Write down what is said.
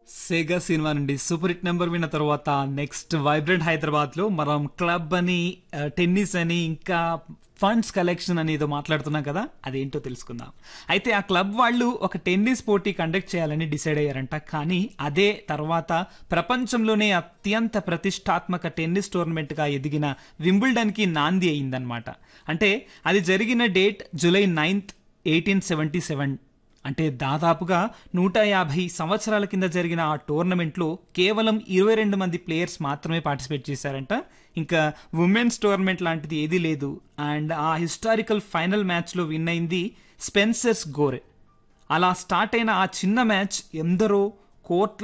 సేగా cinema నుండి super hit number విన్న తర్వాత నెక్స్ట్ వైబ్రెంట్ హైదరాబాద్ లో మనం క్లబ్ అని టెన్నిస్ అని ఇంకా ఫండ్స్ కలెక్షన్ అని ఏదో మాట్లాడుతున్నాం కదా, అదేంటో తెలుసుకుందాం. అయితే ఆ క్లబ్ వాళ్ళు ఒక టెన్నిస్ పోటీ కండక్ట్ చేయాలని డిసైడ్ అయ్యారంట. కానీ అదే తర్వాత ప్రపంచంలోనే అత్యంత ప్రతిష్టాత్మక టెన్నిస్ టోర్నమెంట్ గా ఎదిగిన వింబుల్డన్ కి నాంది అయిందనమాట. అంటే అది జరిగిన డేట్ జూలై 9th 1877. అంటే దాదాపుగా 150 సంవత్సరాల కింద జరిగిన ఆ టోర్నమెంట్లో కేవలం 22 మంది ప్లేయర్స్ మాత్రమే పార్టిసిపేట్ చేశారంట. ఇంకా ఉమెన్స్ టోర్నమెంట్ లాంటిది ఏదీ లేదు. అండ్ ఆ హిస్టారికల్ ఫైనల్ మ్యాచ్లో విన్ అయింది స్పెన్సర్స్ గోరే. అలా స్టార్ట్ అయిన ఆ చిన్న మ్యాచ్ ఎందరో కోట్ల